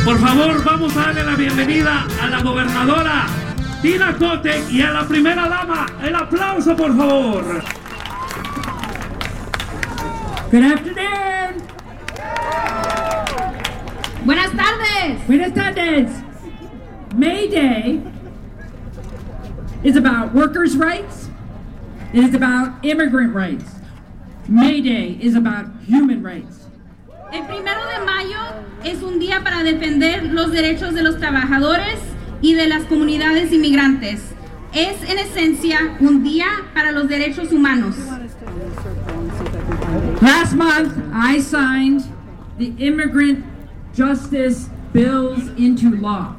Por favor, vamos a darle la bienvenida a la gobernadora Tina Kotek y a la primera dama. El aplauso, por favor. Good afternoon. Buenas tardes. Buenas tardes. May Day is about workers' rights. It is about immigrant rights. May Day is about human rights. El 1 de mayo es un día para defender los derechos de los trabajadores y de las comunidades inmigrantes. Es en esencia un día para los derechos humanos. Last month, I signed the immigrant justice bills into law.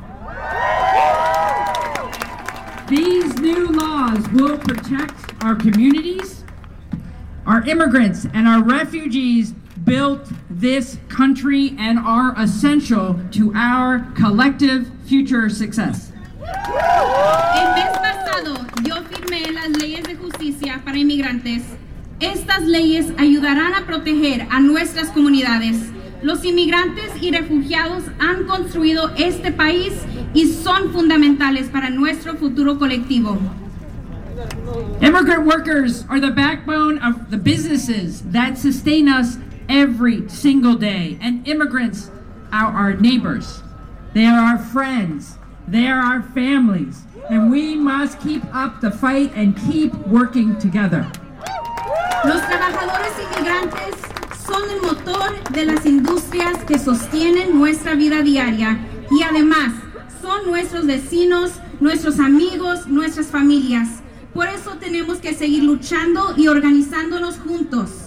These new laws will protect our communities. Our immigrants and our refugees built this country and are essential to our collective future success. El mes pasado yo firmé las leyes de justicia para inmigrantes. Estas leyes ayudarán a proteger a nuestras comunidades. Los inmigrantes y refugiados han construido este país y son fundamentales para nuestro futuro colectivo. Immigrant workers are the backbone of the businesses that sustain us every single day. And immigrants are our neighbors. They are our friends. They are our families. And we must keep up the fight and keep working together. Los trabajadores inmigrantes son el motor de las industrias que sostienen nuestra vida diaria y además son nuestros vecinos, nuestros amigos, nuestras familias. Por eso tenemos que seguir luchando y organizándonos juntos.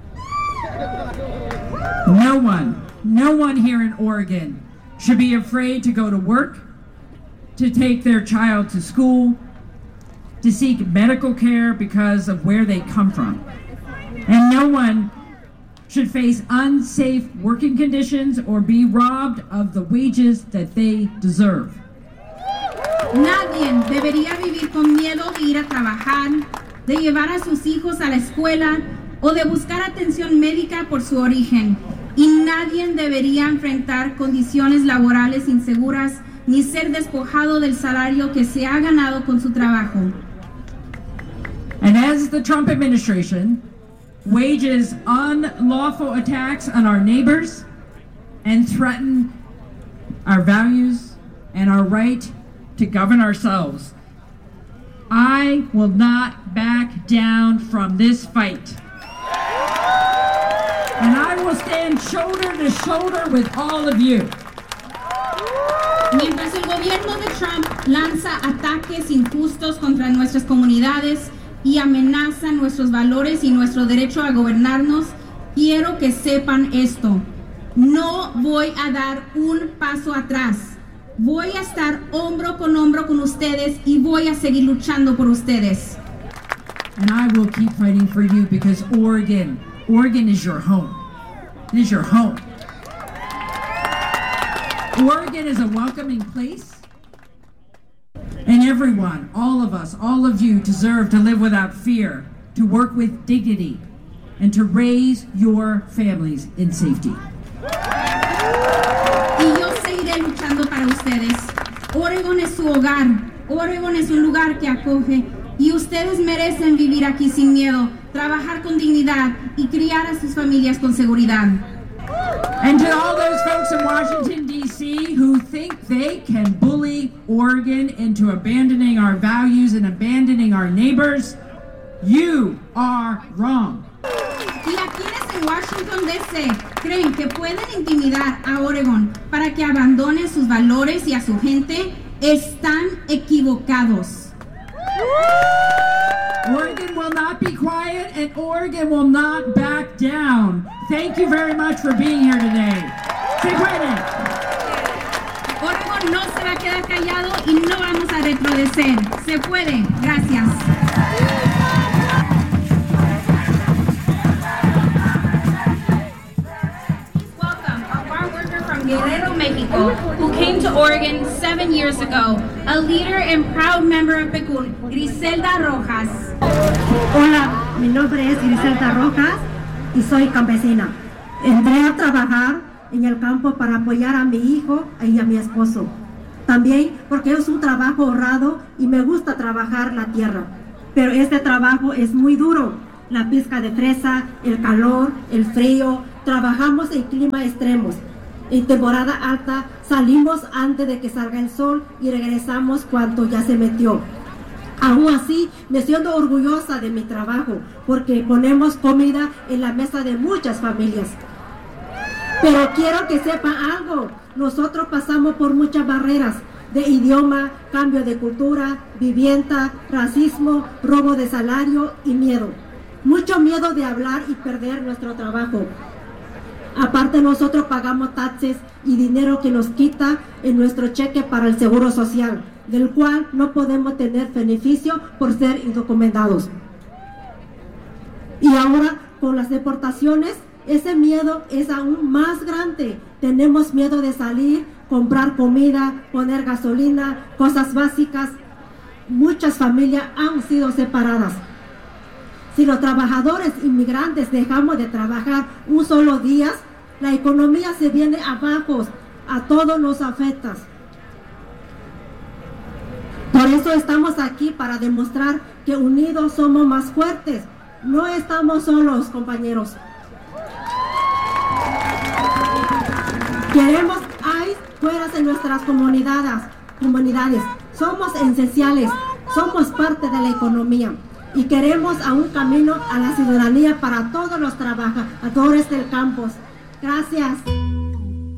No one here in Oregon should be afraid to go to work, to take their child to school, to seek medical care because of where they come from. And no one should face unsafe working conditions or be robbed of the wages that they deserve. Nadie debería vivir con miedo de ir a trabajar, de llevar a sus hijos a la escuela o de buscar atención médica por su origen. Y nadie debería enfrentar condiciones laborales inseguras ni ser despojado del salario que se ha ganado con su trabajo. And as the Trump administration wages unlawful attacks on our neighbors and threaten our values and our right to govern ourselves, I will not back down from this fight. And I will stand shoulder to shoulder with all of you. Mientras el gobierno de Trump lanza ataques injustos contra nuestras comunidades y amenaza nuestros valores y nuestro derecho a gobernarnos, quiero que sepan esto. No voy a dar un paso atrás. Voy a estar hombro con hombro con ustedes y voy a seguir luchando por ustedes. And I will keep fighting for you because Oregon is your home. It is your home. Oregon is a welcoming place. And everyone, all of us, all of you deserve to live without fear, to work with dignity, and to raise your families in safety. Y yo seguiré luchando para ustedes. Oregon es su hogar. Oregon es un lugar que acoge. Y ustedes merecen vivir aquí sin miedo, trabajar con dignidad y criar a sus familias con seguridad. And to all those folks in Washington, D.C. who think they can bully Oregon into abandoning our values and abandoning our neighbors, you are wrong. Y a quienes en Washington, D.C. creen que pueden intimidar a Oregon para que abandone sus valores y a su gente, están equivocados. Oregon will not be quiet and Oregon will not back down. Thank you very much for being here today. Se puede. Oregon no se va a quedar callado y no vamos a retroceder. Se puede. Gracias. Welcome, a farm worker from Guerrero, Mexico, who came to Oregon 7 years ago, a leader and proud member of PECUN, Griselda Rojas. Hola, mi nombre es Griselda Rojas y soy campesina. Entré a trabajar en el campo para apoyar a mi hijo y a mi esposo. También porque es un trabajo honrado y me gusta trabajar la tierra. Pero este trabajo es muy duro. La pizca de fresa, el calor, el frío. Trabajamos en climas extremos. En temporada alta salimos antes de que salga el sol y regresamos cuando ya se metió. Aún así, me siento orgullosa de mi trabajo porque ponemos comida en la mesa de muchas familias. Pero quiero que sepan algo, nosotros pasamos por muchas barreras de idioma, cambio de cultura, vivienda, racismo, robo de salario y miedo. Mucho miedo de hablar y perder nuestro trabajo. Aparte nosotros pagamos taxes y dinero que nos quita en nuestro cheque para el seguro social, del cual no podemos tener beneficio por ser indocumentados. Y ahora con las deportaciones, ese miedo es aún más grande. Tenemos miedo de salir, comprar comida, poner gasolina, cosas básicas. Muchas familias han sido separadas. Si los trabajadores inmigrantes dejamos de trabajar un solo día, la economía se viene abajo, a todos nos afecta. Por eso estamos aquí para demostrar que unidos somos más fuertes. No estamos solos, compañeros. Queremos ICE fuera de nuestras comunidades. Somos esenciales, somos parte de la economía y queremos a un camino a la ciudadanía para todos los trabajadores del campus. Gracias.